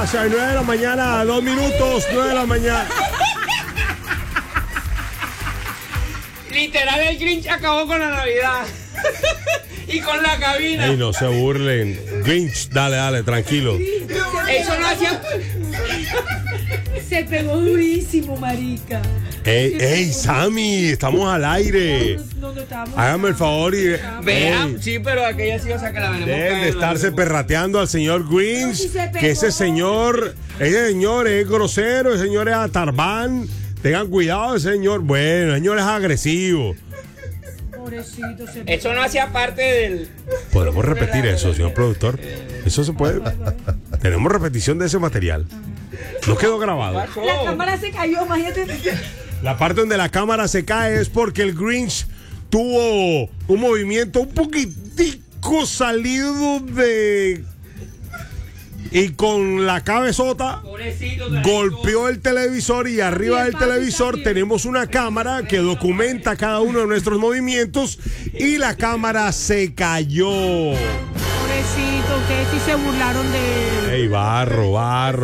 Gracias. 9 de la mañana, 2 minutos, 9 de la mañana. Literal, el Grinch acabó con la Navidad. Y con la cabina. Ey, no se burlen. Grinch, dale, tranquilo. Eso no hacía. Se pegó durísimo, marica. Ey, Sammy, estamos al aire. No estábamos. Hágame el favor y. Vean, sí, pero aquella sí, o sea, que la veremos. Dejen de estarse perrateando al señor Grinch. No, si se pegó. Que ese señor es grosero, ese señor es atarbán. Tengan cuidado, ese señor. Bueno, el señor es agresivo. Pobrecito, se pegó. Eso no hacía parte del. ¿Podemos repetir eso, señor productor? Eso se puede. Tenemos repetición de ese material. No quedó grabado. La cámara se cayó, imagínate. La parte donde la cámara se cae es porque el Grinch tuvo un movimiento un poquitico salido de... Y con la cabezota Pobrecito, golpeó el televisor y arriba del televisor tenemos una cámara que documenta cada uno de nuestros movimientos y la cámara se cayó. Pobrecito, ustedes sí se burlaron de él. Ey, barro.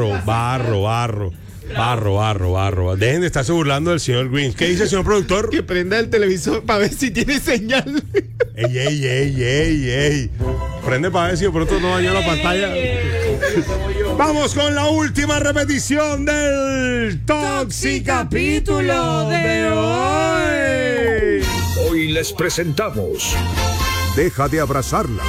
Dejen de estarse burlando del señor Grinch. ¿Qué dice el señor productor? Que prenda el televisor para ver si tiene señal. Ey. Prende para ver si de pronto no dañó la pantalla. Vamos con la última repetición del Toxicapítulo de hoy. Hoy les presentamos Deja de abrazarla.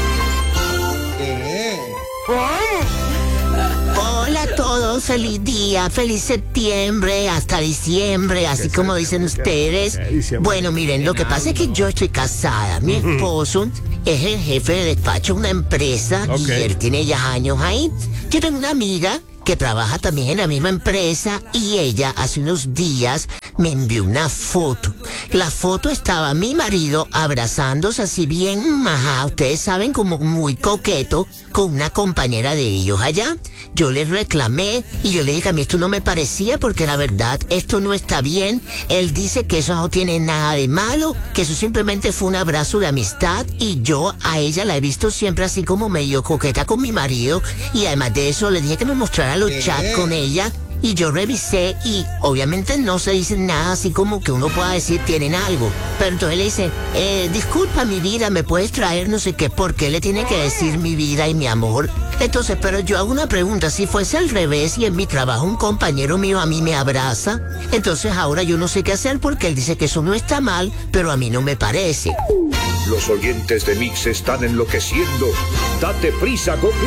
Hola a todos, feliz día, feliz septiembre, hasta diciembre, así como dicen ustedes. Bueno, miren, lo que pasa es que yo estoy casada. Mi esposo es el jefe de despacho de una empresa y él tiene ya años ahí. Yo tengo una amiga que trabaja también en la misma empresa y ella hace unos días me envió una foto. La foto estaba mi marido abrazándose así bien majá, ustedes saben, como muy coqueto, con una compañera de ellos allá. Yo le reclamé y yo le dije, a mí esto no me parecía porque la verdad esto no está bien. Él dice que eso no tiene nada de malo, que eso simplemente fue un abrazo de amistad y yo a ella la he visto siempre así como medio coqueta con mi marido y además de eso le dije que me mostrara los chats con ella. Y yo revisé y obviamente no se dice nada así como que uno pueda decir tienen algo. Pero entonces le dice, disculpa mi vida, me puedes traer no sé qué, ¿por qué le tiene que decir mi vida y mi amor? Entonces, pero yo hago una pregunta, si fuese al revés y en mi trabajo un compañero mío a mí me abraza, entonces ahora yo no sé qué hacer porque él dice que eso no está mal, pero a mí no me parece. Los oyentes de Mix están enloqueciendo. Date prisa, Goku.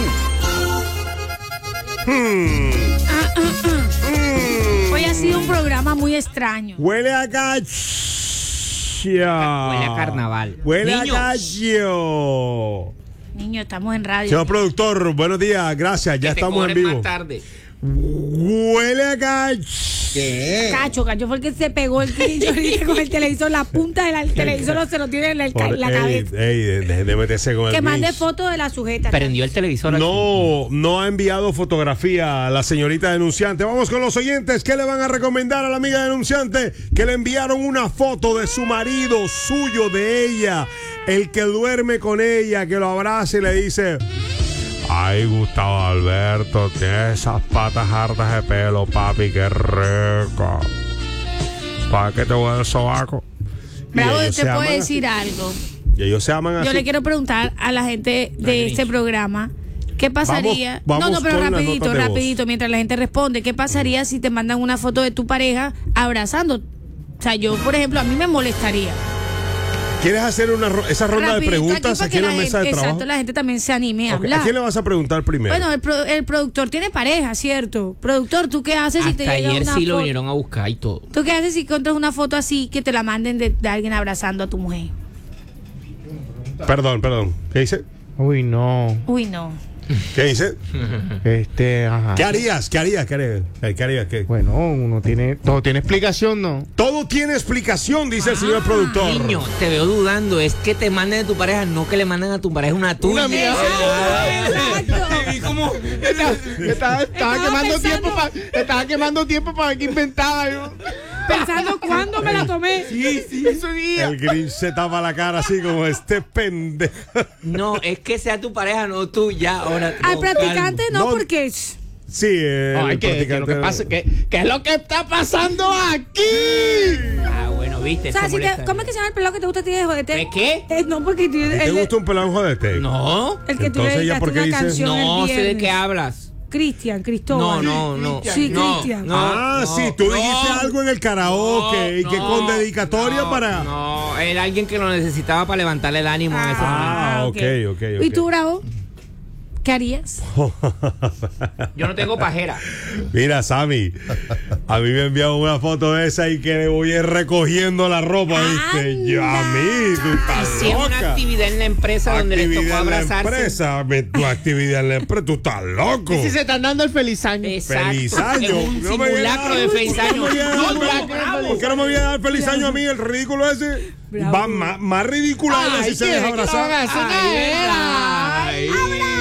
Hoy ha sido un programa muy extraño. Huele a gacha. Huele a carnaval. Huele Niños. a gallo. Niño, estamos en radio. Señor productor, buenos días, gracias, ya Que te estamos en cobren vivo. más tarde. Huele a gacha. Cacho fue el que se pegó el grillo ahorita con el televisor, la punta del televisor se lo tiene en la cabeza. Dejen de meterse con el Que mande Grinch. foto de la sujeta. Prendió el televisor. No ha enviado fotografía a la señorita denunciante. Vamos con los oyentes. ¿Qué le van a recomendar a la amiga denunciante? Que le enviaron una foto de su marido, suyo, de ella, el que duerme con ella, que lo abraza y le dice: ay, Gustavo Alberto, tiene esas patas hartas de pelo, papi, qué rico. ¿Para qué te voy al sobaco? Bravo, ellos te se puedo aman decir así. algo. Y ellos se aman así. Yo le quiero preguntar a la gente de este programa, ¿qué pasaría? Vamos no, pero con las rapidito, notas de voz. mientras la gente responde, ¿qué pasaría si te mandan una foto de tu pareja abrazando? O sea, yo, por ejemplo, a mí me molestaría. ¿Quieres hacer esa ronda Rapidito, de preguntas para aquí en la mesa de trabajo? Exacto, la gente también se anime a Ok, hablar. ¿a quién le vas a preguntar primero? Bueno, el productor tiene pareja, ¿cierto? Productor, ¿tú qué haces si te Hasta llega ayer una sí lo foto? vinieron a buscar y todo. ¿Tú qué haces si encuentras una foto así que te la manden de alguien abrazando a tu mujer? Perdón. ¿Qué dice? Uy, no. Uy, no. ¿Qué dice? Ajá. ¿Qué harías? ¿Qué? Bueno, todo tiene explicación, ¿no? Todo tiene explicación, dice el señor productor. Niño, te veo dudando. Es que te manden de tu pareja, no que le manden a tu pareja una tuya. Una mía. Exacto. Te vi como. Estaba quemando tiempo para ver qué inventaba yo. Pensando cuándo me la tomé. Sí, ese día. El Grinch se tapa la cara así como este pendejo. No, es que sea tu pareja, no tú ya. Ahora. Al con practicante calma. no, No. porque Sí, Ay, ¿qué es lo que pasa? ¿Qué es lo que está pasando aquí? Ah, bueno, viste. O sea, se molesta. ¿cómo es que se llama el pelado que te gusta a ti de jodete? ¿De qué? No, porque tú, ¿Te gusta un pelado en jodete? No. el que tú le Entonces, ¿ya dedicaste por qué una dices? canción No el sé de viernes. qué hablas. Cristóbal. No. Sí, No, Cristian. no, Sí, tú dijiste no. algo en el karaoke y que con dedicatoria para... No, era alguien que lo necesitaba para levantarle el ánimo en ese momento. ok. ¿Y tú, Bravo? ¿Qué harías? Yo no tengo pajera. Mira, Sammy, a mí me enviaron una foto de esa y que le voy a ir recogiendo la ropa, ¿viste? Yo, a mí, tú estás Si es una loca. actividad en la empresa donde les tocó Actividad en la abrazarse. empresa, tu actividad en la empresa, tú estás loco. Y si se están dando el feliz año. Exacto. Feliz año. Es un No me simulacro viene a de dar- feliz año. ¿Por qué no me viene a dar- Bravo. ¿Por qué no me viene a dar feliz año a mí? El ridículo ese Bravo. va más ridículo si se deja abrazar. Ay,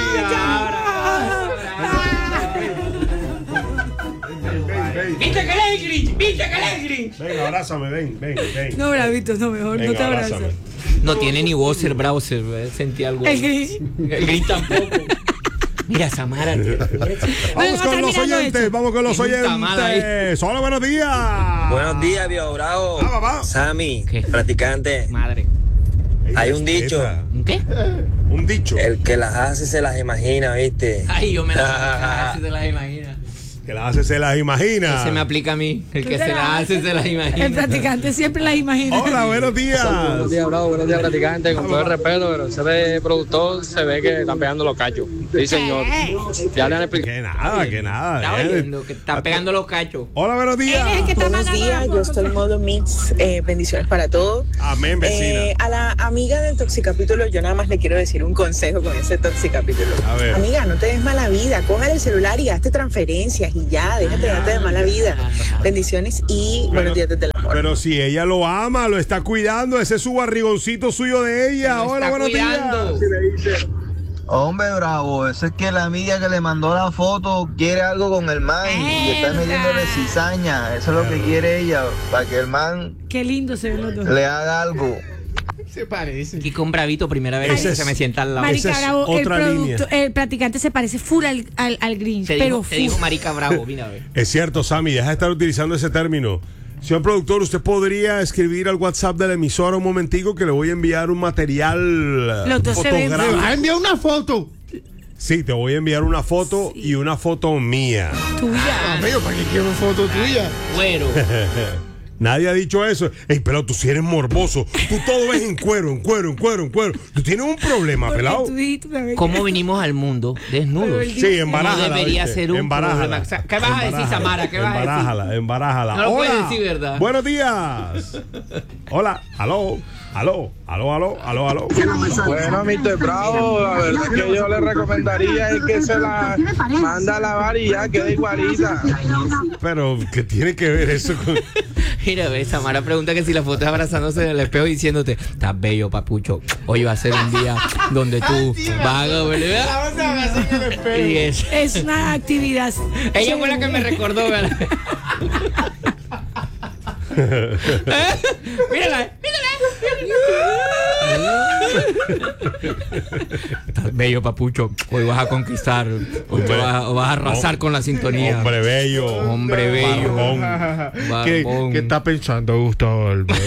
¿Viste que le Grinch? ¿Viste que le Grinch? Ven, abrázame, ven. No, Bravito, no, mejor Venga, no te abrazo. abrázame. No tiene ni voz el browser, sentí algo. El Grinch. El Grinch tampoco. Mira, Samara. Vamos con los oyentes, vamos con los Tiene un tamal ahí. oyentes. Hola, buenos días. Buenos días, Viejo Bravo. papá. Sammy, ¿Qué? practicante. Madre. Hay un dicho. ¿Un qué? Un dicho. El que las hace se las imagina, ¿viste? Ay, yo me las si te las imaginas. Que las hace, se las imagina. Se me aplica a mí. El Tú que te se las las hace, se las El imagina. practicante siempre las imagina. Hola, buenos días. Buenos días, Bravo. Buenos días, practicante. Con todo el respeto, pero ese de productor se ve que están pegando los cachos. Sí, señor. Ya le han explicado. Que nada. Está oyendo que están pegando los cachos. Hola, buenos días. Él es el que está Buenos mandando días, la yo foto. estoy en modo mix, bendiciones para todos. Amén, vecina. A la amiga del Toxicapítulo, yo nada más le quiero decir un consejo con ese Toxicapítulo. A ver. Amiga, no te des mala vida, coge el celular y hazte transferencias y ya, déjate de mala vida. Bendiciones y buenos días desde el amor. Pero si ella lo ama, lo está cuidando, ese es su barrigoncito suyo de ella. Lo Hola, está buenos cuidando. días. Hombre, Bravo, eso es que la amiga que le mandó la foto quiere algo con el man y está metiéndole cizaña. Eso es lo que quiere ella, para que el man Qué lindo se ven los dos. le haga algo. Se parece. Aquí con Bravito, primera vez Ese que es- se me sienta al lado. Marica Esa es Bravo, otra línea. el practicante se parece full al Grinch, pero Te dijo full. Marica Bravo, mira, a ver. Es cierto, Sammy, deja de estar utilizando ese término. Señor productor, ¿usted podría escribir al WhatsApp de la emisora un momentico que le voy a enviar un material Los dos se ven Me fotográfico? vas a enviar una foto. Sí, te voy a enviar una foto y una foto mía. Tuya. Amigo, ¿para qué quiero foto tuya? Güero. Nadie ha dicho eso. Ey, pelado, tú sí eres morboso. Tú todo ves en cuero. Tú tienes un problema, Porque pelado. tú dijiste una vez ¿Cómo vinimos al mundo? Desnudos. Sí, embarájala. No debería ¿viste? ser un Embarájala. problema. ¿Qué vas a decir, Samara? ¿Qué vas a decir? Embarájala. No lo puedes Hola. decir, ¿verdad? Buenos días. Hola, aló. Bueno, Mr. Bravo, la verdad que yo le recomendaría es que se la manda a lavar y ya queda igualita. Pero, ¿qué tiene que ver eso con...? Mira, ve, Samara pregunta que si la foto es abrazándose en el espejo diciéndote, estás bello, papucho. Hoy va a ser un día donde tú vas a ver. Y Es una actividad. ella fue la que me recordó, ¿verdad? Mírala. Estás bello, papucho. Hoy vas a conquistar. Hoy vas a arrasar con la sintonía. Hombre bello. Hombre bello. Barbón. ¿Qué está pensando Gustavo Alberto?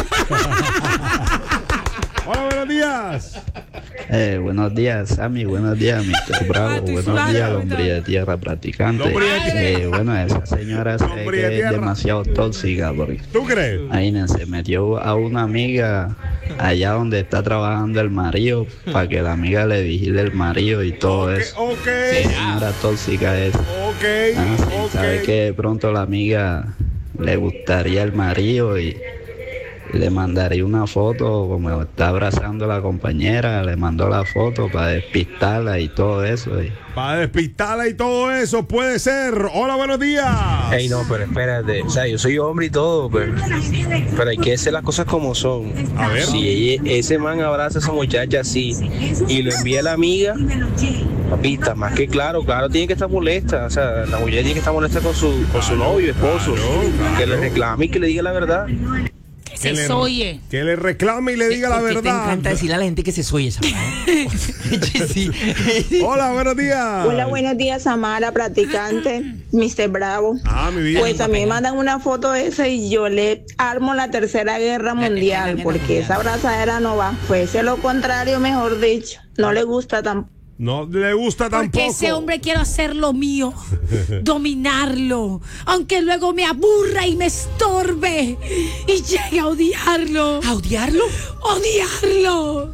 Hola, buenos días. Buenos días, Sammy. Buenos días, Mr. Bravo. estoy Buenos sudando, días, ¿verdad? hombre de tierra practicante. Hombre de tierra. Bueno, esa señora se ve Hombre de que es tierra. demasiado tóxica porque ¿Tú crees? ahí se metió a una amiga allá donde está trabajando el marido para que la amiga le vigile el marido y todo eso. Ok. Señora tóxica es. Ok. Sabe que de pronto la amiga le gustaría el marido y le mandaría una foto como está abrazando a la compañera, le mandó la foto para despistarla y todo eso. Para despistarla y todo eso, puede ser. Hola, buenos días. Ey, no, pero espérate. O sea, yo soy hombre y todo, pero hay que hacer las cosas como son. A ver. Si ese man abraza a esa muchacha así y lo envía a la amiga, papita, más que claro, tiene que estar molesta. O sea, la mujer tiene que estar molesta con su novio, esposo. claro. Que le reclame y que le diga la verdad. Se soye. Que le reclame y le diga la verdad. Te encanta decirle a la gente que se soye, Samara. Sí. Hola, buenos días. Hola, buenos días, Samara, practicante, Mr. Bravo. Mi vida. Pues a mí me mandan una foto de esa y yo le armo la Tercera Guerra Mundial, porque esa abrazadera no va. Fuese lo contrario, mejor dicho. No le gusta tampoco. No le gusta tampoco. Porque ese hombre quiero hacer lo mío, dominarlo, aunque luego me aburra y me estorbe y llegue a odiarlo. ¿A odiarlo? ¡Odiarlo!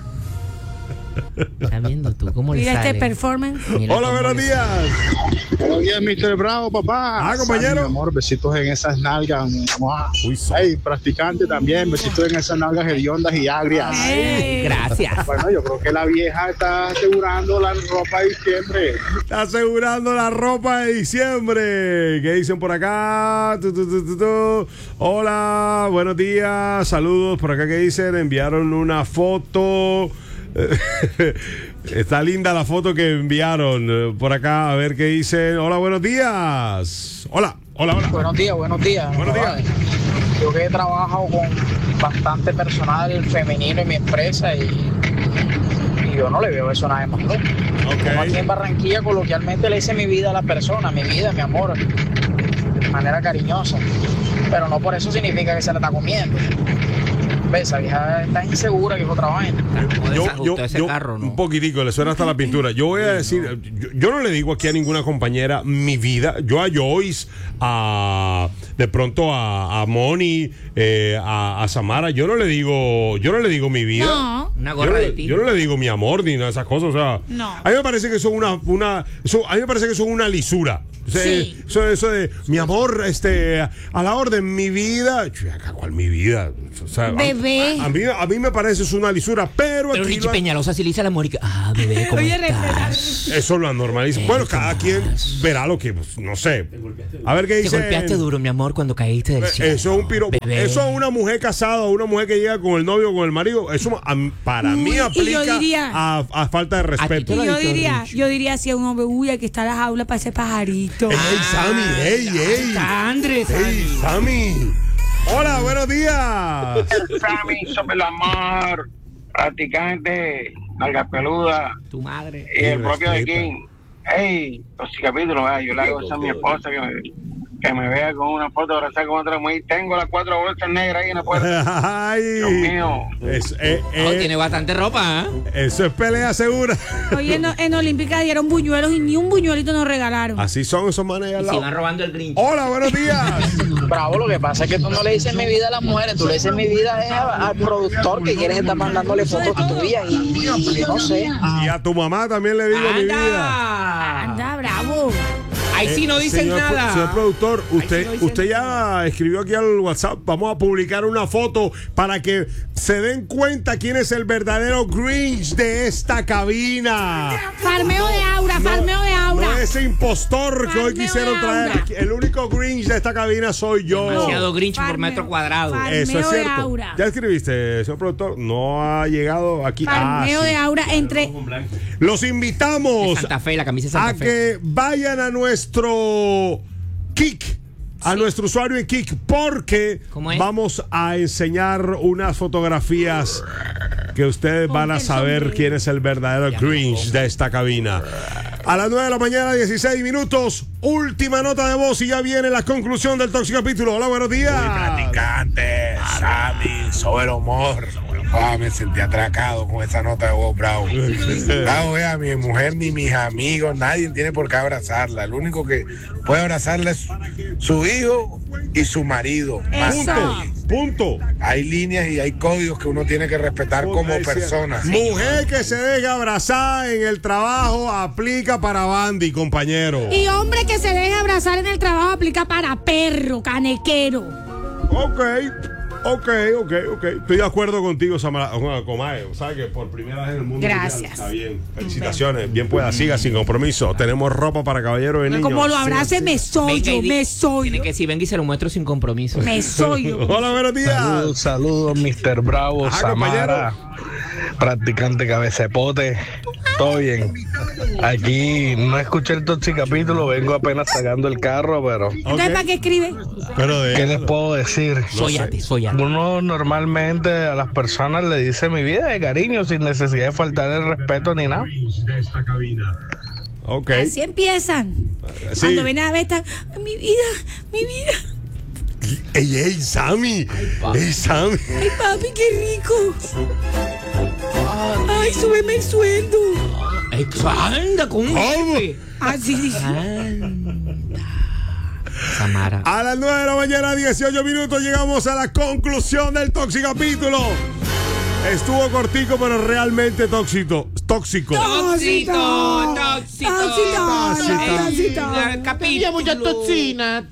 Estás viendo tú cómo Mira le sale. este performance. Hola, buenos días. Buenos días, Mr. Bravo, papá. Compañero. Mi amor, besitos en esas nalgas. Ay, practicante también, besitos en esas nalgas hediondas y agrias. Gracias. Bueno, yo creo que la vieja está asegurando la ropa de diciembre. Está asegurando la ropa de diciembre. ¿Qué dicen por acá? Hola, buenos días. Saludos por acá. ¿Qué dicen? Enviaron una foto. Está linda la foto que enviaron por acá. A ver qué dicen. Hola, buenos días. Hola. Buenos días. Buenos días. Yo que he trabajado con bastante personal femenino en mi empresa y yo no le veo eso nada más. Como aquí en Barranquilla coloquialmente le hice mi vida a la persona, mi vida, mi amor, de manera cariñosa. Pero no por eso significa que se la está comiendo. Esa vieja está insegura, que es otra vaina. Un poquitico, le suena hasta la pintura. Yo voy a decir, yo no le digo aquí a ninguna compañera mi vida. Yo a Joyce, de pronto a Moni, a Samara, yo no le digo mi vida. No. Una gorra de ti. Yo no le digo mi amor ni nada de esas cosas. O sea, no. A mí me parece que son a mí me parece que son una lisura. O sea, Sí. Eso de mi amor, a la orden, mi vida. ¿Cuál mi vida? O sea, Bebé. A mí me parece es una lisura, pero aquí Richie Peñalosa si le dice a la mujer que, bebé, ¿cómo estás? eso lo normaliza. Bueno, cada quien verá lo que, pues, no sé. A ver qué dice. Te golpeaste duro, mi amor, cuando caíste del cielo. Eso es un piro. Bebé. Eso es una mujer casada o una mujer que llega con el novio o con el marido. Eso para mí aplica a falta de respeto. Y yo diría si a un hombre, aquí está la jaula para ese pajarito. ¡Ey, Sammy! ¡Ey! Andrés. ¡Ey, Sammy! Hola, buenos días. Sammy, sobre el amor, practicante, nalga peluda. Tu madre. Y el propio de King. Ey, los capítulos, yo le hago eso a mi esposa que me vea con una foto abrazada con otra mujer. Tengo las 4 bolsas negras ahí en la puerta. Ay, Dios mío. Tiene bastante ropa, Eso es pelea segura. Oye, en Olímpica dieron buñuelos y ni un buñuelito nos regalaron. Así son esos manes al lado. Se van robando el Grinch. Hola, buenos días. Bravo, lo que pasa es que tú no le dices mi vida a las mujeres, tú le dices mi vida al productor que quieres estar mandándole fotos tuyas y no sé. Y a tu mamá también le digo mi vida. Anda, bravo. Ahí sí no dicen nada. Señor productor, usted ya escribió aquí al WhatsApp. Vamos a publicar una foto para que se den cuenta quién es el verdadero Grinch de esta cabina. Farmeo de aura. No ese impostor que hoy quisieron traer aquí. El único Grinch de esta cabina soy yo. Demasiado Grinch por metro cuadrado. Eso es de cierto. aura. Ya escribiste, señor productor. No ha llegado aquí. Farmeo de aura entre. Los invitamos Santa Fe, la camisa de Santa a Fe. que vayan a nuestro Kik, a nuestro usuario en Kik, porque vamos a enseñar unas fotografías que ustedes van a saber quién es el verdadero Grinch de esta cabina. A las 9 de la mañana, 16 minutos, última nota de voz y ya viene la conclusión del tóxico capítulo. Hola, buenos días. Practicante, Sammy, sobre el humor. Me sentí atracado con esa nota de voz, Bravo. Bravo, a mi mujer ni mis amigos, nadie tiene por qué abrazarla. El único que puede abrazarla es su hijo y su marido. Punto. Hay líneas y hay códigos que uno tiene que respetar como persona. Mujer que se deja abrazar en el trabajo aplica para Bandy, compañero. Y hombre que se deja abrazar en el trabajo aplica para perro, canequero. Ok. Estoy de acuerdo contigo, Comae. Sabes que por primera vez en el mundo. Gracias. Está bien. Felicitaciones. Bien pueda, siga sin compromiso. Tenemos ropa para caballeros y niños. Como lo abrace, me soy yo. Tiene que si venga y se lo muestro sin compromiso. Me soy yo. Hola, buenos días. Saludos, Mr. Bravo, Samara, practicante cabecepote. Todo bien. Aquí no escuché el Toxicapítulo, vengo apenas sacando el carro, pero... Entonces, ¿para qué escribe? ¿Qué les puedo decir? Sóyate. Uno normalmente a las personas le dice mi vida de cariño sin necesidad de faltar el respeto ni nada. Okay. Así empiezan. Sí. Cuando ven a ver, están, mi vida. ¡Ey, Sammy! ¡Ey, Sammy! Ay, papi, qué rico. Ay, súbeme el sueldo. Anda con un jefe. Así. Samara. A las 9 de la mañana, 18 minutos, llegamos a la conclusión del Toxicapítulo. Estuvo cortico, pero realmente tóxico. Capilla mucha toxina,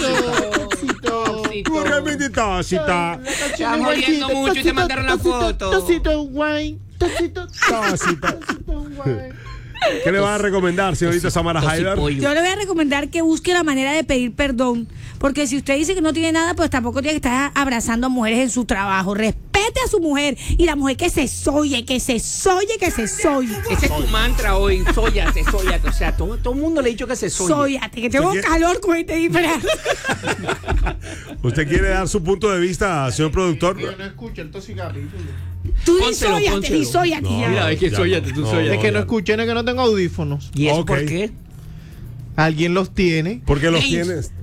Tú realmente tóxica. Está muriendo mucho y te mandaron la foto. Tocito wine. ¿Qué le va a recomendar, señorita Samara Haidar? Yo le voy a recomendar que busque la manera de pedir perdón. Porque si usted dice que no tiene nada, pues tampoco tiene que estar abrazando a mujeres en su trabajo. Respete a su mujer. Y la mujer que se soye. Ese es tu mantra hoy. Sóyate. O sea, todo el mundo le ha dicho que se soye. Sóyate, que tengo calor con este disfraz. ¿Usted quiere dar su punto de vista, señor productor? Yo no escucho el Toxicapítulo. Tú y sóyate. Mira, es que sóyate, tú sóyate. Es que no escuché, no es que no tengo audífonos. ¿Y eso por qué? Alguien los tiene. Porque los tienes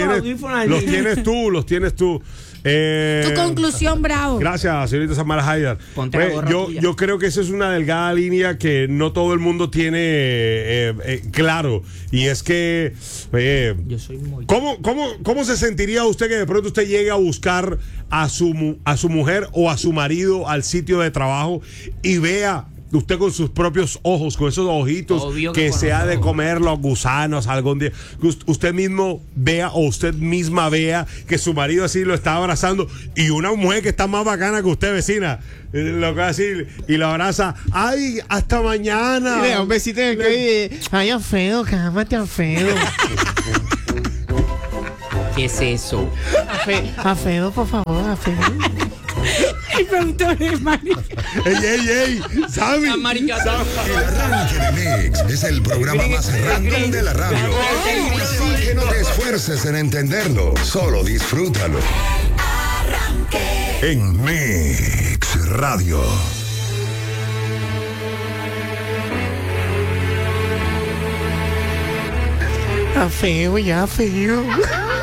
tú. Tu conclusión, Bravo. Gracias, señorita Samara Haidar. Yo creo que esa es una delgada línea que no todo el mundo tiene claro. Y es que yo soy muy... ¿Cómo se sentiría usted que de pronto usted llegue a buscar a su mujer o a su marido al sitio de trabajo y vea usted con sus propios ojos, con esos ojitos, que se ha de comer los gusanos algún día, que usted mismo vea o usted misma vea que su marido así lo está abrazando y una mujer que está más bacana que usted, vecina, lo que va a decir y lo abraza, ay, hasta mañana. Y le da un besito en el cuello y ay, Alfredo, cámate, Alfredo. ¿Qué es eso? Alfredo, por favor, Alfredo. El productor es Mari. ¡Ey! ¡Sammy! El Arranque de Mix es el programa más random de la radio. Así que no te esfuerces en entenderlo, solo disfrútalo. En Mix Radio. Feo, ya feo.